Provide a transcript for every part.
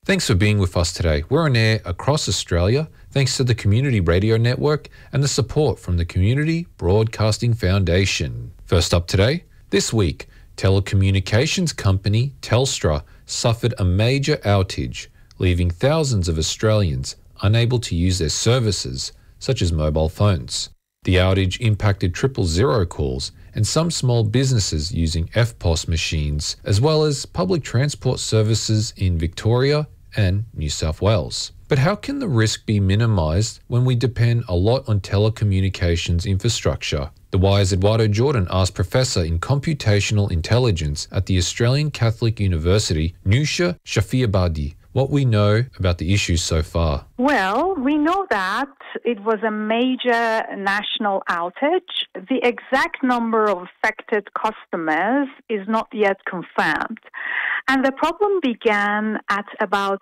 Thanks for being with us today. We're on air across Australia thanks to the Community Radio Network and the support from the Community Broadcasting Foundation. First up today, this week, telecommunications company Telstra suffered a major outage, leaving thousands of Australians unable to use their services, such as mobile phones. The outage impacted 000 calls and some small businesses using EFTPOS machines, as well as public transport services in Victoria and New South Wales. But how can the risk be minimised when we depend a lot on telecommunications infrastructure? The Wire's Eduardo Jordan asked Professor in Computational Intelligence at the Australian Catholic University, Nusha Shafiabadi, what we know about the issues so far. Well, we know that it was a major national outage. The exact number of affected customers is not yet confirmed. And the problem began at about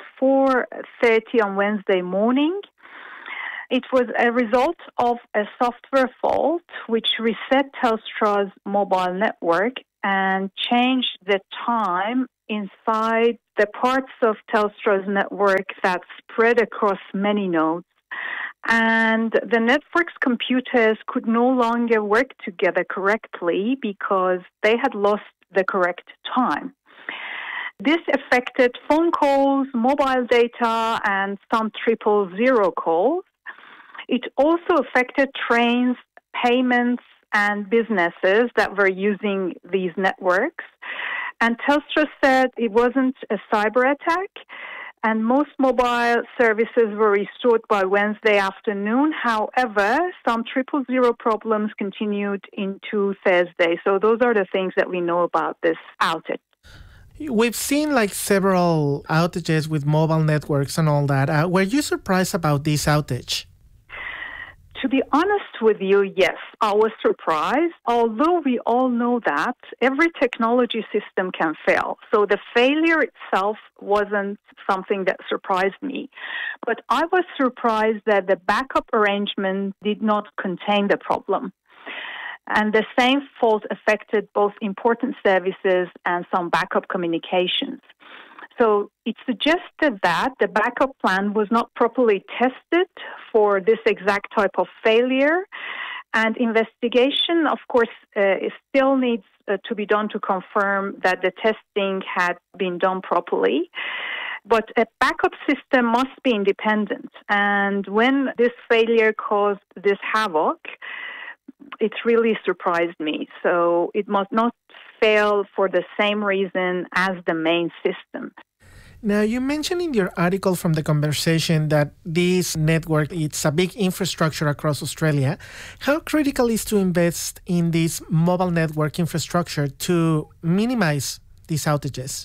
4:30 on Wednesday morning. It was a result of a software fault which reset Telstra's mobile network and changed the time inside the parts of Telstra's network that spread across many nodes. And the network's computers could no longer work together correctly because they had lost the correct time. This affected phone calls, mobile data, and some 000 calls. It also affected trains, payments, and businesses that were using these networks. And Telstra said it wasn't a cyber attack, and most mobile services were restored by Wednesday afternoon. However, some 000 problems continued into Thursday. So those are the things that we know about this outage. We've seen several outages with mobile networks and all that. Were you surprised about this outage? To be honest with you, yes, I was surprised, although we all know that every technology system can fail. So the failure itself wasn't something that surprised me. But I was surprised that the backup arrangement did not contain the problem. And the same fault affected both important services and some backup communications. So it suggested that the backup plan was not properly tested for this exact type of failure. And investigation, of course, still needs to be done to confirm that the testing had been done properly. But a backup system must be independent. And when this failure caused this havoc, it really surprised me. So it must not fail for the same reason as the main system. Now, you mentioned in your article from The Conversation that this network, it's a big infrastructure across Australia. How critical is to invest in this mobile network infrastructure to minimize these outages?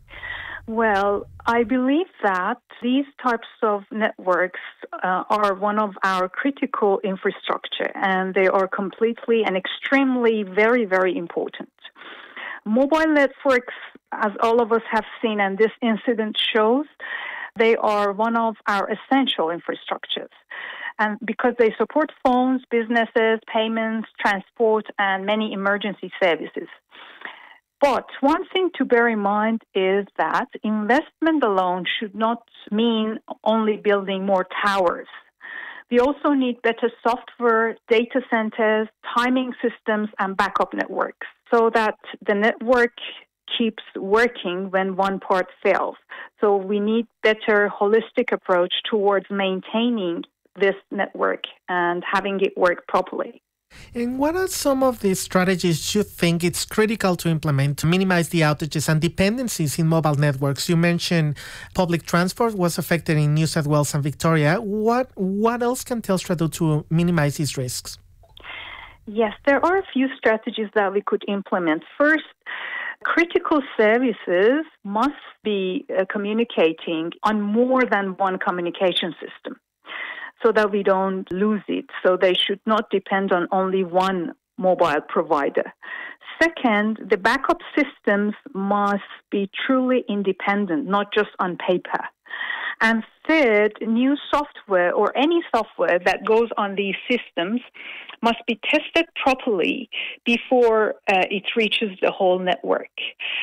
Well, I believe that these types of networks are one of our critical infrastructure, and they are completely and extremely very, very important. Mobile networks, as all of us have seen, and this incident shows, they are one of our essential infrastructures. And because they support phones, businesses, payments, transport, and many emergency services. But one thing to bear in mind is that investment alone should not mean only building more towers. We also need better software, data centers, timing systems, and backup networks so that the network keeps working when one part fails. So we need better holistic approach towards maintaining this network and having it work properly. And what are some of the strategies you think it's critical to implement to minimize the outages and dependencies in mobile networks? You mentioned public transport was affected in New South Wales and Victoria. What else can Telstra do to minimize these risks? Yes, there are a few strategies that we could implement. First, critical services must be communicating on more than one communication system, so that we don't lose it. So they should not depend on only one mobile provider. Second, the backup systems must be truly independent, not just on paper. And third, new software or any software that goes on these systems must be tested properly before it reaches the whole network.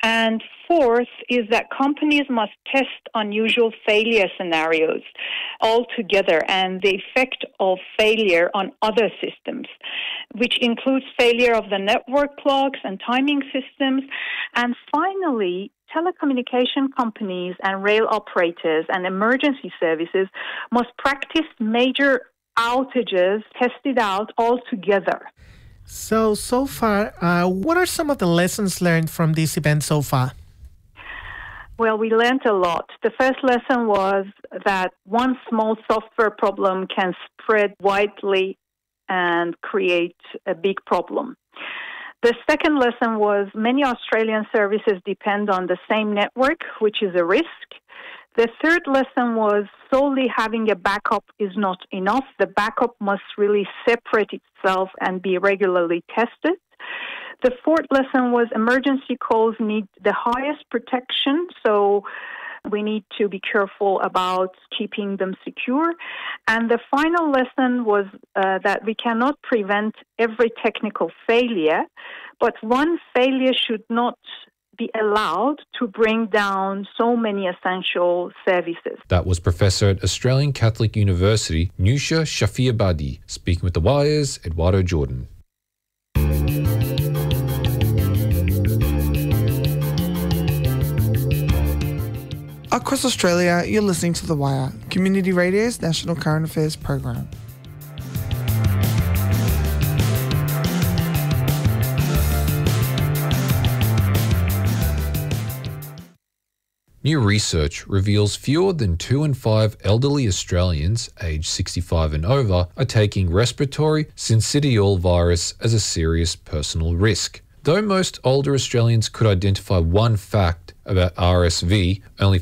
And fourth is that companies must test unusual failure scenarios altogether and the effect of failure on other systems, which includes failure of the network clocks and timing systems. And finally, telecommunication companies and rail operators and emergency services must practice major outages, test it out altogether. So far, what are some of the lessons learned from this event so far? Well, we learned a lot. The first lesson was that one small software problem can spread widely and create a big problem. The second lesson was many Australian services depend on the same network, which is a risk. The third lesson was solely having a backup is not enough. The backup must really separate itself and be regularly tested. The fourth lesson was emergency calls need the highest protection, so we need to be careful about keeping them secure. And the final lesson was that we cannot prevent every technical failure, but one failure should not be allowed to bring down so many essential services. That was Professor at Australian Catholic University, Nusha Shafiabadi, speaking with The Wire's Eduardo Jordan. Across Australia, you're listening to The Wire, Community Radio's national current affairs program. New research reveals fewer than 2 in 5 elderly Australians aged 65 and over are taking respiratory syncytial virus as a serious personal risk. Though most older Australians could identify one fact about RSV, only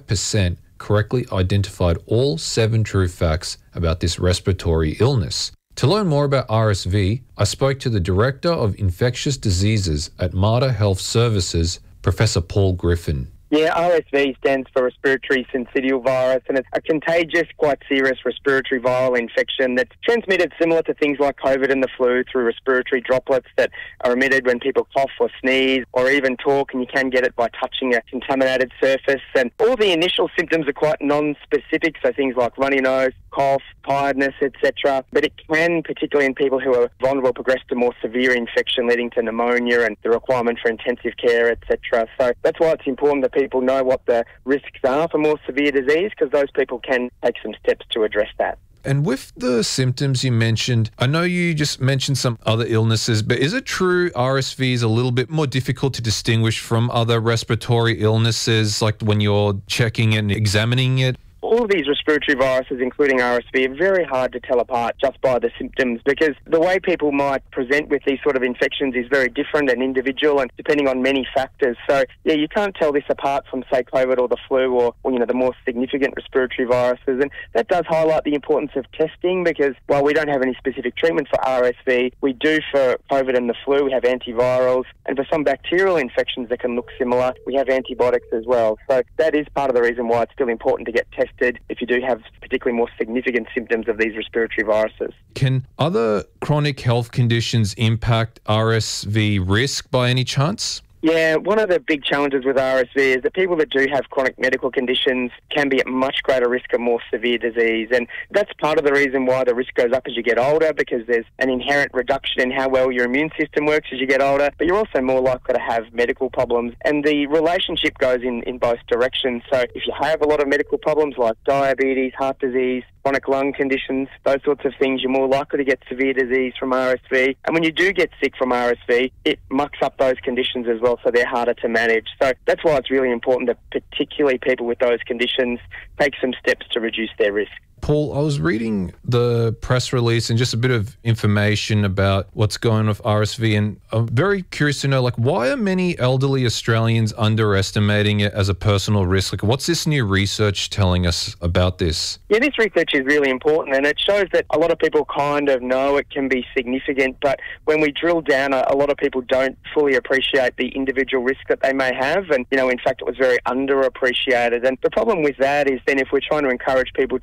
5% correctly identified all 7 true facts about this respiratory illness. To learn more about RSV, I spoke to the Director of Infectious Diseases at Mater Health Services, Professor Paul Griffin. Yeah, RSV stands for respiratory syncytial virus, and it's a contagious, quite serious respiratory viral infection that's transmitted similar to things like COVID and the flu through respiratory droplets that are emitted when people cough or sneeze or even talk, and you can get it by touching a contaminated surface. And all the initial symptoms are quite non-specific, so things like runny nose, cough, tiredness, etc. But it can, particularly in people who are vulnerable, progress to more severe infection leading to pneumonia and the requirement for intensive care, etc. So that's why it's important that people know what the risks are for more severe disease, because those people can take some steps to address that. And with the symptoms you mentioned, I know you just mentioned some other illnesses, but is it true RSV is a little bit more difficult to distinguish from other respiratory illnesses, like when you're checking and examining it? All of these respiratory viruses, including RSV, are very hard to tell apart just by the symptoms, because the way people might present with these sort of infections is very different and individual and depending on many factors. So, yeah, you can't tell this apart from, say, COVID or the flu or the more significant respiratory viruses. And that does highlight the importance of testing, because while we don't have any specific treatment for RSV, we do for COVID and the flu. We have antivirals. And for some bacterial infections that can look similar, we have antibiotics as well. So that is part of the reason why it's still important to get tested if you do have particularly more significant symptoms of these respiratory viruses. Can other chronic health conditions impact RSV risk by any chance? Yeah, one of the big challenges with RSV is that people that do have chronic medical conditions can be at much greater risk of more severe disease. And that's part of the reason why the risk goes up as you get older, because there's an inherent reduction in how well your immune system works as you get older, but you're also more likely to have medical problems. And the relationship goes in both directions. So if you have a lot of medical problems like diabetes, heart disease, chronic lung conditions, those sorts of things, you're more likely to get severe disease from RSV. And when you do get sick from RSV, it mucks up those conditions as well, so they're harder to manage. So that's why it's really important that particularly people with those conditions take some steps to reduce their risk. Paul, I was reading the press release and just a bit of information about what's going on with RSV, and I'm very curious to know, why are many elderly Australians underestimating it as a personal risk? What's this new research telling us about this? Yeah, this research is really important, and it shows that a lot of people kind of know it can be significant, but when we drill down, a lot of people don't fully appreciate the individual risk that they may have, and, in fact, it was very underappreciated. And the problem with that is then if we're trying to encourage people to become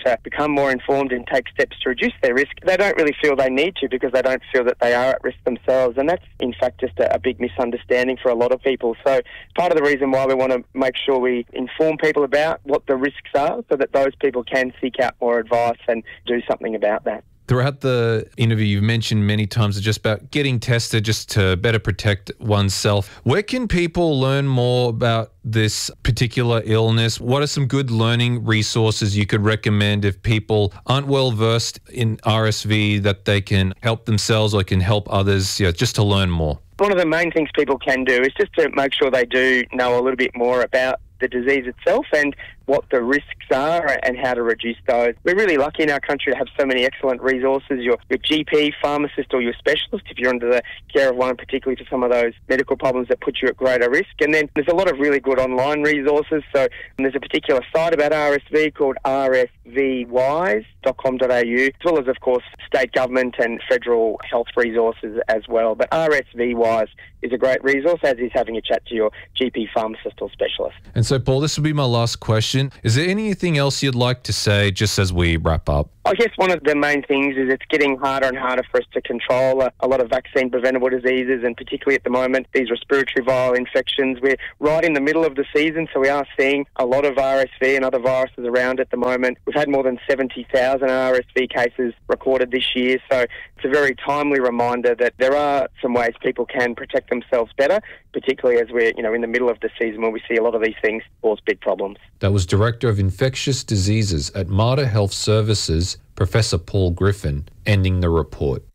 become more informed and take steps to reduce their risk, they don't really feel they need to because they don't feel that they are at risk themselves. And that's, in fact, just a big misunderstanding for a lot of people. So part of the reason why we want to make sure we inform people about what the risks are so that those people can seek out more advice and do something about that. Throughout the interview, you've mentioned many times just about getting tested just to better protect oneself. Where can people learn more about this particular illness? What are some good learning resources you could recommend if people aren't well versed in RSV that they can help themselves or can help others, just to learn more? One of the main things people can do is just to make sure they do know a little bit more about the disease itself and what the risks are and how to reduce those. We're really lucky in our country to have so many excellent resources. Your GP, pharmacist or your specialist, if you're under the care of one, particularly for some of those medical problems that put you at greater risk. And then there's a lot of really good online resources. So there's a particular site about RSV called rsvwise.com.au, as well as, of course, state government and federal health resources as well. But RSV Wise is a great resource, as is having a chat to your GP, pharmacist or specialist. And so, Paul, this will be my last question. Is there anything else you'd like to say just as we wrap up? I guess one of the main things is it's getting harder and harder for us to control a lot of vaccine-preventable diseases, and particularly at the moment, these respiratory viral infections. We're right in the middle of the season, so we are seeing a lot of RSV and other viruses around at the moment. We've had more than 70,000 RSV cases recorded this year, so it's a very timely reminder that there are some ways people can protect themselves better, particularly as we're in the middle of the season when we see a lot of these things cause big problems. That was Director of Infectious Diseases at Mater Health Services, Professor Paul Griffin, ending the report.